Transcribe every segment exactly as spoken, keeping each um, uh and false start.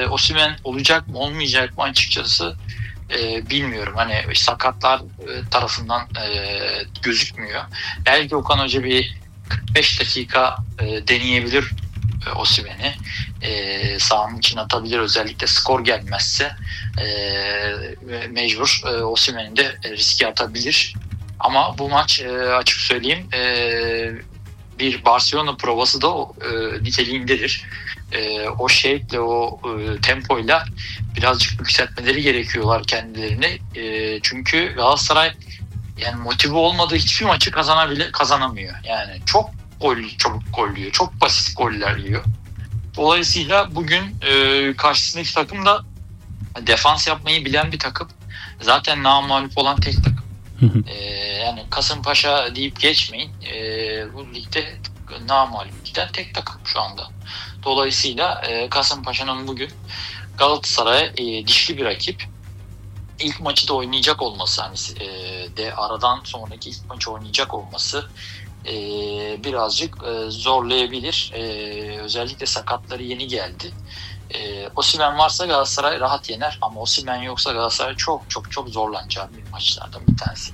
Osimhen olacak mı olmayacak mı açıkçası e, bilmiyorum. Hani sakatlar e, tarafından e, gözükmüyor. Belki Okan Hoca bir kırk beş dakika e, deneyebilir e, Osimhen'i. E, sahanın içine atabilir, özellikle skor gelmezse e, mecbur e, Osimhen'i de e, riske atabilir. Ama bu maç e, açık söyleyeyim e, bir Barcelona provası da o e, niteliğindedir. E, o şevkle, o e, tempoyla birazcık yükseltmeleri gerekiyorlar kendilerini. E, çünkü Galatasaray yani motive olmadığı hiçbir maçı kazanabile kazanamıyor. Yani çok gol, çabuk gol yiyor, çok basit goller yiyor. Dolayısıyla bugün e, karşısındaki takım da defans yapmayı bilen bir takım. Zaten namağlup olan tek takım. Ee, yani Kasımpaşa deyip geçmeyin. Ee, bu ligde namağlup giden tek takım şu anda. Dolayısıyla e, Kasımpaşa'nın bugün Galatasaray'a e, dişli bir rakip. İlk maçı da oynayacak olması, hani e, de aradan sonraki ilk maçı oynayacak olması e, birazcık e, zorlayabilir. E, özellikle sakatları yeni geldi. E, Osimhen varsa Galatasaray rahat yener ama Osimhen yoksa Galatasaray çok çok çok zorlanacağı bir maçlardan bir tanesi.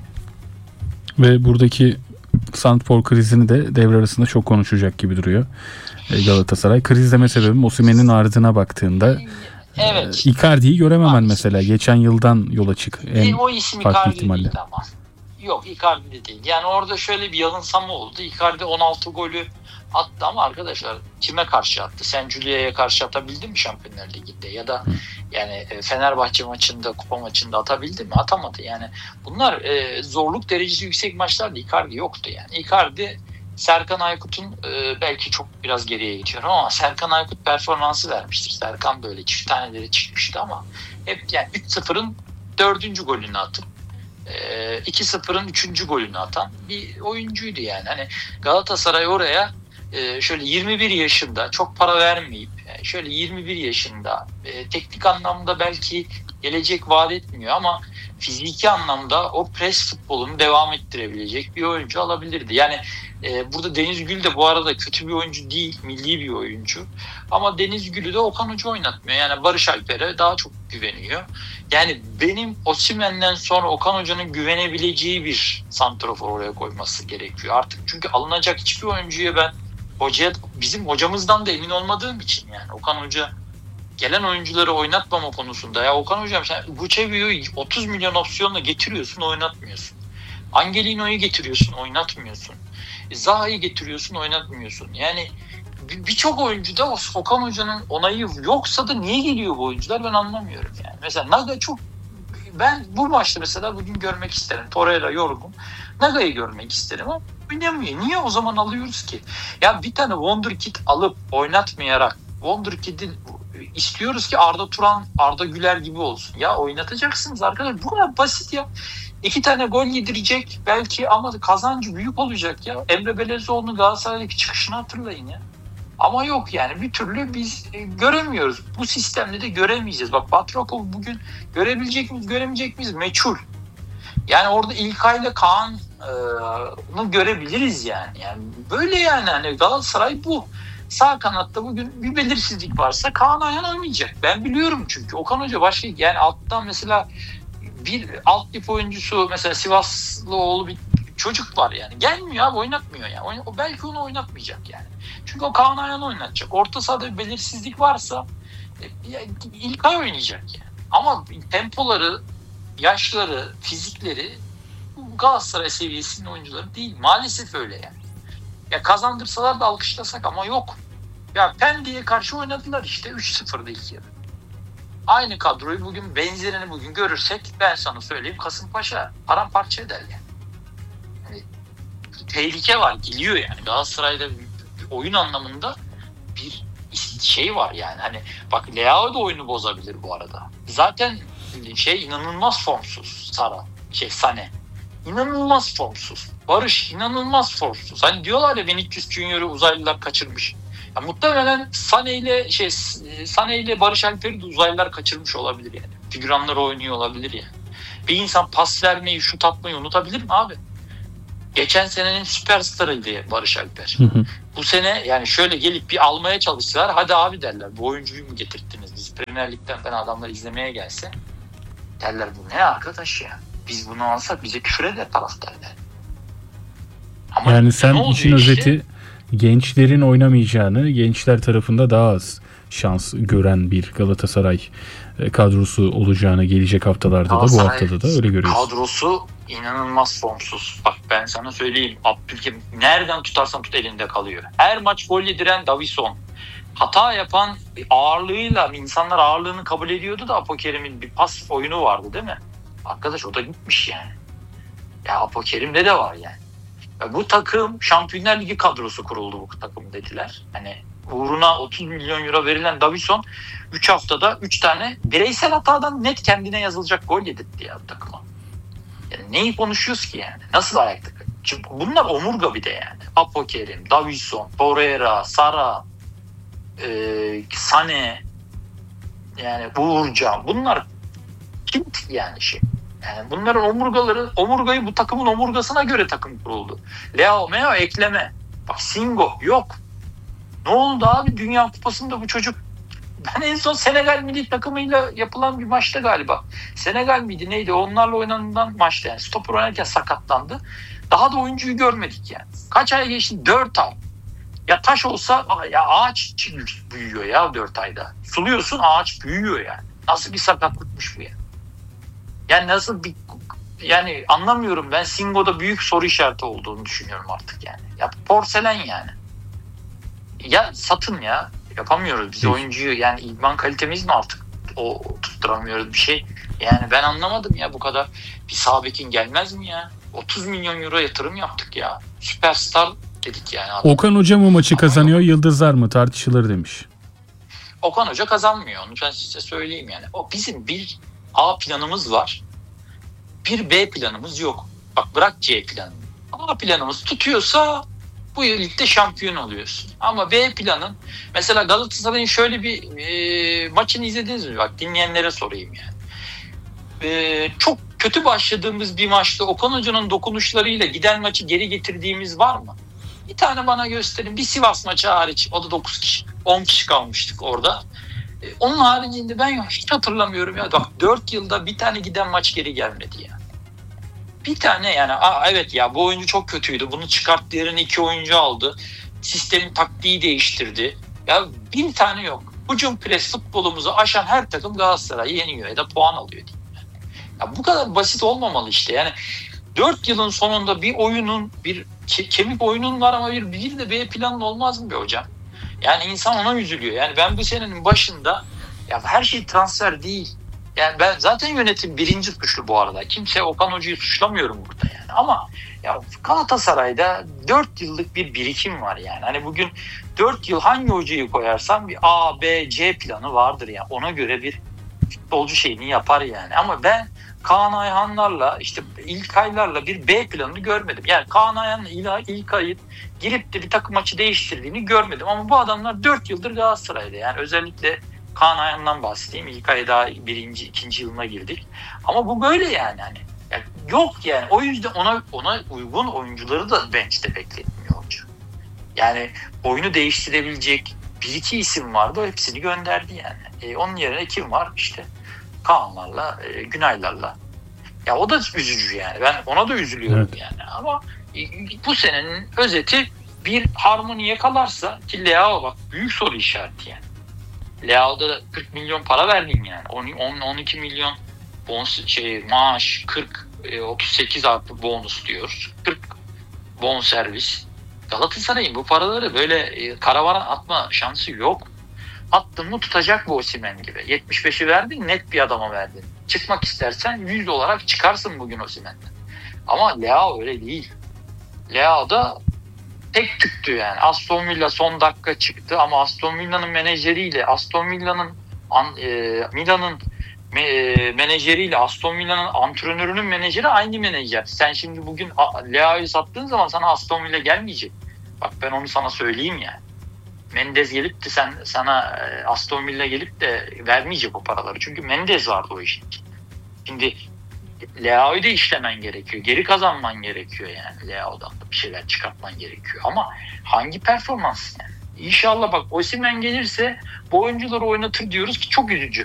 Ve buradaki Santfor krizini de devre arasında çok konuşacak gibi duruyor Galatasaray. Kriz deme sebebim Osimhen'in ardına baktığında evet. e, Icardi'yi görememen mesela. Geçen yıldan yola çık. En e, o isim farklı Icardi ihtimalle. değil ama. Yok, Icardi de değil. Yani orada şöyle bir yanılsama oldu. Icardi on altı golü attı ama arkadaşlar kime karşı attı? Sen Julia'ya karşı atabildin mi Şampiyonlar Ligi'nde? Ya da yani Fenerbahçe maçında, kupa maçında atabildi mi? Atamadı. Yani bunlar e, zorluk derecesi yüksek maçlardı. Icardi yoktu yani. Icardi Serkan Aykut'un e, belki çok biraz geriye gidiyorum ama Serkan Aykut performansı vermiştir. Serkan böyle çift taneleri çıkmıştı ama hep yani üç sıfırın dördüncü golünü atıp iki sıfırın üçüncü golünü atan bir oyuncuydu yani. Hani Galatasaray oraya şöyle yirmi bir yaşında çok para vermeyip şöyle yirmi bir yaşında teknik anlamda belki gelecek vaat etmiyor ama fiziki anlamda o pres futbolunu devam ettirebilecek bir oyuncu alabilirdi. Yani e, burada Deniz Gül de bu arada kötü bir oyuncu değil, milli bir oyuncu. Ama Deniz Gül'ü de Okan Hoca oynatmıyor. Yani Barış Alper'e daha çok güveniyor. Yani benim Osimhen'den sonra Okan Hoca'nın güvenebileceği bir santrafor oraya koyması gerekiyor artık. Çünkü alınacak hiçbir oyuncuya ben hocaya, bizim hocamızdan da emin olmadığım için yani Okan Hoca gelen oyuncuları oynatmama konusunda ya Okan Hocam sen Guçevi'yi otuz milyon opsiyonla getiriyorsun, oynatmıyorsun. Angelino'yu getiriyorsun, oynatmıyorsun. Zaha'yı getiriyorsun, oynatmıyorsun. Yani birçok oyuncuda Okan Hoca'nın onayı yoksa da niye geliyor bu oyuncular ben anlamıyorum yani. Mesela Naga çok, ben bu maçta mesela bugün görmek isterim. Torreira yorgun. Naga'yı görmek isterim ama oynamıyor. Niye o zaman alıyoruz ki? Ya bir tane Wonderkid alıp oynatmayarak Wonderkid'i istiyoruz ki Arda Turan, Arda Güler gibi olsun. Ya oynatacaksınız arkadaşlar. Bu kadar basit ya. İki tane gol yedirecek belki ama kazancı büyük olacak ya. Emre Belezoğlu'nun Galatasaray'daki çıkışını hatırlayın ya. Ama yok yani bir türlü biz göremiyoruz. Bu sistemde de göremeyeceğiz. Bak Batrokov bugün görebilecek miyiz, göremeyecek miyiz? Meçhul. Yani orada İlkay ile Kaan'ı görebiliriz yani. Yani böyle yani hani Galatasaray bu. Sağ kanatta bugün bir belirsizlik varsa Kaan Ayhan oynayacak. Ben biliyorum çünkü. Okan Hoca başka yani alttan mesela bir alt tip oyuncusu mesela Sivaslıoğlu bir çocuk var yani. Gelmiyor abi, oynatmıyor yani. O belki onu oynatmayacak yani. Çünkü o Kaan Ayhan'ı oynatacak. Orta sahada bir belirsizlik varsa İlkay oynayacak yani. Ama tempoları, yaşları, fizikleri Galatasaray seviyesinin oyuncuları değil. Maalesef öyle yani. Ya kazandırsalar da alkışlasak ama yok. Ya Pendik'e karşı oynadılar işte üç sıfırdı ilk yarı. Aynı kadroyu bugün, benzerini bugün görürsek ben sana söyleyeyim Kasımpaşa paramparça eder yani. Yani tehlike var, geliyor yani. Galatasaray'da oyun anlamında bir şey var yani. Hani bak Leao da oyunu bozabilir bu arada. Zaten şey inanılmaz formsuz Sara, şey Sane. İnanılmaz formsuz. Barış inanılmaz formsuz. Hani diyorlar ya Vinicius Junior'u uzaylılar kaçırmış. Ya muhtemelen Sane ile şey Sane ile Barış Alper'i de uzaylılar kaçırmış olabilir yani. Figüranlar oynuyor olabilir yani. Bir insan pas vermeyi, şut atmayı unutabilir mi abi? Geçen senenin süperstarıydı Barış Alper. Hı hı. Bu sene yani şöyle gelip bir almaya çalışsalar hadi abi derler. Bu oyuncuyu mu getirttiniz bize? Premier Lig'den ben adamlar izlemeye gelse derler bu ne arkadaş ya. Biz bunu alsak bize küfür eder taraftarlar. Ama yani sen işin işte? özeti gençlerin oynamayacağını, gençler tarafında daha az şans gören bir Galatasaray kadrosu olacağını gelecek haftalarda da bu haftada da öyle görüyoruz. Kadrosu inanılmaz formsuz. Bak ben sana söyleyeyim. Abdülkerim nereden tutarsan tut elinde kalıyor. Her maç gol yediren Davinson. Hata yapan ağırlığıyla insanlar ağırlığını kabul ediyordu da Apokerim'in bir pas oyunu vardı değil mi? Arkadaş o da gitmiş yani. Ya Apokerim'de de var yani. Ya bu takım Şampiyonlar Ligi kadrosu kuruldu bu takım dediler. Hani uğruna otuz milyon euro verilen Davinson üç haftada üç tane bireysel hatadan net kendine yazılacak gol yedirtti ya bu takıma. Yani neyi konuşuyoruz ki yani? Nasıl ayakta? Çünkü bunlar omurga bir de yani. Apokerim, Davinson, Torreira, Sara, e, Sane, yani Uğurcan. Bunlar kim yani şey? Yani bunların omurgaları, omurgayı bu takımın omurgasına göre takım kuruldu. Leo Meo ekleme. Bak Singo yok. Ne oldu abi Dünya Kupası'nda bu çocuk? Ben en son Senegal milli takımıyla yapılan bir maçta galiba. Senegal miydi neydi? Onlarla oynanan maçta yani. Stoper oynarken sakatlandı. Daha da oyuncuyu görmedik yani. Kaç ay geçti? dört ay. Ya taş olsa ya ağaç büyüyor ya dört ayda. Suluyorsun ağaç büyüyor yani. Nasıl bir sakatlıkmış bu ya? Yani nasıl bir yani anlamıyorum ben Singo'da büyük soru işareti olduğunu düşünüyorum artık yani. Ya porselen yani. Ya satın ya. Yapamıyoruz biz oyuncuyu yani idman kalitemiz mi artık o tutturamıyoruz bir şey. Yani ben anlamadım ya bu kadar bir sağ bekin gelmez mi ya? otuz milyon euro yatırım yaptık ya. Süperstar dedik yani. Adam. Okan Hoca mı maçı kazanıyor Yıldızlar mı tartışılır demiş. Okan Hoca kazanmıyor onu ben size söyleyeyim yani. O bizim bir A planımız var. Bir B planımız yok. Bak bırak C planını. A planımız tutuyorsa bu ligde şampiyon oluyorsun. Ama B planın mesela Galatasaray'ın şöyle bir e, maçını izlediniz mi? Bak dinleyenlere sorayım yani. E, çok kötü başladığımız bir maçta Okan Hoca'nın dokunuşlarıyla giden maçı geri getirdiğimiz var mı? Bir tane bana gösterin. Bir Sivas maçı hariç. O da dokuz kişi. on kişi kalmıştık orada. E, onun haricinde ben hiç hatırlamıyorum ya. Bak dört yılda bir tane giden maç geri gelmedi ya. Bir tane yani Aa, evet ya bu oyuncu çok kötüydü. Bunu çıkarttı yerine iki oyuncu aldı. Sistemin taktiği değiştirdi. Ya bir tane yok. Hücum pres futbolumuzu aşan her takım Galatasaray'ı yeniyor ya da puan alıyor. Ya bu kadar basit olmamalı işte. Yani dört yılın sonunda bir oyunun bir ke- kemik oyunun var ama bir, bir de B planın olmaz mı be hocam? Yani insan ona üzülüyor. Yani ben bu senenin başında ya her şey transfer değil. Yani ben zaten yönetim birinci suçlu bu arada. Kimse Okan Hoca'yı suçlamıyorum burada yani. Ama ya Galatasaray'da dört yıllık bir birikim var yani. Hani bugün dört yıl hangi hocayı koyarsan bir A, B, C planı vardır yani. Ona göre bir futbolcu şeyini yapar yani. Ama ben Kaan Ayhanlarla işte İlkaylarla bir B planını görmedim. Yani Kaan Ayhan'la İlkay'ın girip de bir takım maçı değiştirdiğini görmedim. Ama bu adamlar dört yıldır Galatasaray'da. Yani özellikle Kaan Ayhan'dan bahsedeyim. İlkay daha birinci, ikinci yılına girdik. Ama bu böyle yani. Hani yani yok yani. O yüzden ona ona uygun oyuncuları da bench'te bekletmiyor hoca. Yani oyunu değiştirebilecek bir iki isim vardı. Hepsini gönderdi yani. E, onun yerine kim var? İşte Kaanlarla, e, Günaylarla. Ya o da üzücü yani. Ben ona da üzülüyorum evet. Yani. Ama e, bu senenin özeti bir harmoni yakalarsa ki Leao bak büyük soru işareti yani. Leao'da kırk milyon para verdim yani. on on iki milyon bonus şey maaş, kırk otuz sekiz artı bonus diyoruz. kırk bonservis. Galatasaray'ın bu paraları böyle e, karavana atma şansı yok. Attın mı tutacak bu Osimhen gibi. yetmiş beşi verdin net bir adama verdin. Çıkmak istersen yüz olarak çıkarsın bugün Osimhen'den. Ama Leao öyle değil. Leao da tek tüktü yani. Aston Villa son dakika çıktı ama Aston Villa'nın menajeriyle Aston Villa'nın e, Milan'ın e, menajeriyle Aston Villa'nın antrenörünün menajeri aynı menajer. Sen şimdi bugün Leao'yu sattığın zaman sana Aston Villa gelmeyecek. Bak ben onu sana söyleyeyim yani. Mendes gelip de sen sana Aston Villa gelip de vermeyecek o paraları. Çünkü Mendes vardı o işin. Şimdi Leao'yu da işlemen gerekiyor. Geri kazanman gerekiyor yani. Leao'dan da bir şeyler çıkartman gerekiyor. Ama hangi performans yani? İnşallah bak Osimhen gelirse bu oyuncuları oynatır diyoruz ki çok üzücü.